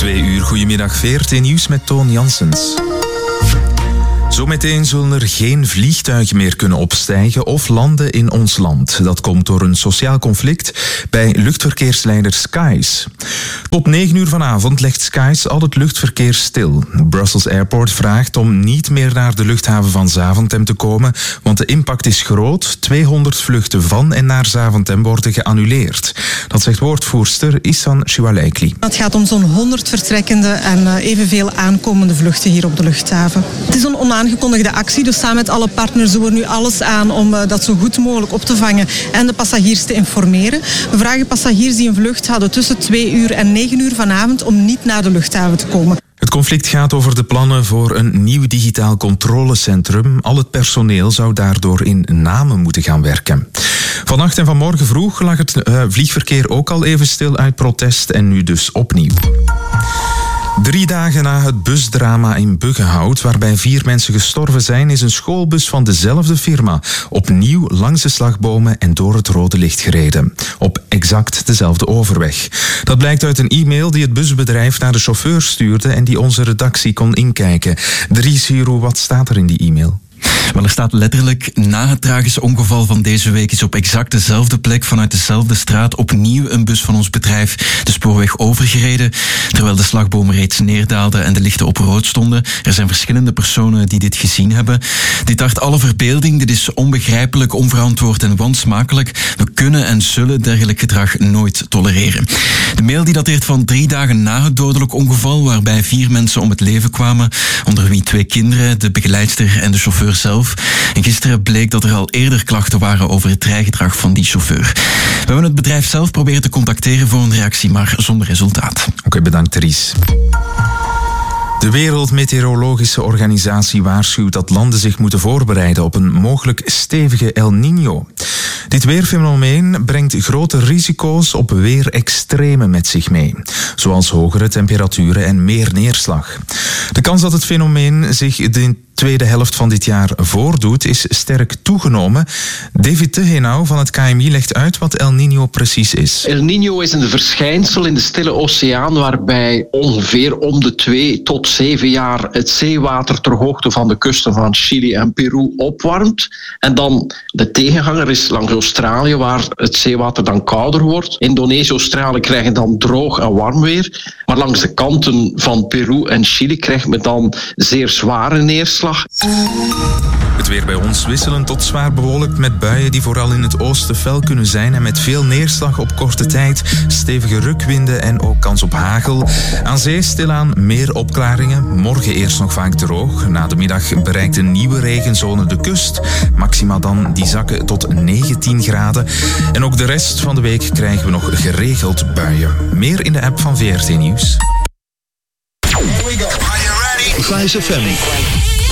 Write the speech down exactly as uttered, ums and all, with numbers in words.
Twee uur, goedemiddag, V R T Nieuws met Toon Janssens. Zometeen zullen er geen vliegtuigen meer kunnen opstijgen of landen in ons land. Dat komt door een sociaal conflict bij luchtverkeersleider Skies. Tot negen uur vanavond legt Skies al het luchtverkeer stil. Brussels Airport vraagt om niet meer naar de luchthaven van Zaventem te komen, want de impact is groot. tweehonderd vluchten van en naar Zaventem worden geannuleerd. Dat zegt woordvoerster Ihsan Choualeikli. Het gaat om zo'n honderd vertrekkende en evenveel aankomende vluchten hier op de luchthaven. Het is een onaangekondigde actie, dus samen met alle partners doen we nu alles aan om dat zo goed mogelijk op te vangen en de passagiers te informeren. We vragen passagiers die een vlucht hadden tussen twee uur en negen uur vanavond om niet naar de luchthaven te komen. Het conflict gaat over de plannen voor een nieuw digitaal controlecentrum. Al het personeel zou daardoor in namen moeten gaan werken. Vannacht en vanmorgen vroeg lag het uh, vliegverkeer ook al even stil uit protest en nu dus opnieuw. Drie dagen na het busdrama in Buggenhout, waarbij vier mensen gestorven zijn, is een schoolbus van dezelfde firma opnieuw langs de slagbomen en door het rode licht gereden. Op exact dezelfde overweg. Dat blijkt uit een e-mail die het busbedrijf naar de chauffeur stuurde en die onze redactie kon inkijken. Dries Hiro, wat staat er in die e-mail? Wel, er staat letterlijk: na het tragische ongeval van deze week is op exact dezelfde plek vanuit dezelfde straat opnieuw een bus van ons bedrijf de spoorweg overgereden, terwijl de slagbomen reeds neerdaalden en de lichten op rood stonden. Er zijn verschillende personen die dit gezien hebben. Dit tart alle verbeelding, dit is onbegrijpelijk, onverantwoord en wansmakelijk. We kunnen en zullen dergelijk gedrag nooit tolereren. De mail die dateert van drie dagen na het dodelijk ongeval, waarbij vier mensen om het leven kwamen, onder wie twee kinderen, de begeleidster en de chauffeur zelf. En gisteren bleek dat er al eerder klachten waren over het rijgedrag van die chauffeur. We hebben het bedrijf zelf proberen te contacteren voor een reactie, maar zonder resultaat. Oké, okay, bedankt Dries. De Wereldmeteorologische Organisatie waarschuwt dat landen zich moeten voorbereiden op een mogelijk stevige El Niño. Dit weerfenomeen brengt grote risico's op weerextremen met zich mee, zoals hogere temperaturen en meer neerslag. De kans dat het fenomeen zich de tweede helft van dit jaar voordoet is sterk toegenomen. David Tegenau van het K M I legt uit wat El Niño precies is. El Niño is een verschijnsel in de Stille Oceaan waarbij ongeveer om de twee tot zeven jaar het zeewater ter hoogte van de kusten van Chili en Peru opwarmt. En dan de tegenhanger is langs Australië waar het zeewater dan kouder wordt. Indonesië en Australië krijgen dan droog en warm weer. Maar langs de kanten van Peru en Chili krijgt men dan zeer zware neerslag. Het weer bij ons wisselend tot zwaar bewolkt met buien die vooral in het oosten fel kunnen zijn en met veel neerslag op korte tijd, stevige rukwinden en ook kans op hagel. Aan zee stilaan meer opklaringen, morgen eerst nog vaak droog. Na de middag bereikt een nieuwe regenzone de kust, maxima dan die zakken tot negentien graden. En ook de rest van de week krijgen we nog geregeld buien. Meer in de app van V R T Nieuws. Here we go. Are you ready? Vice F M.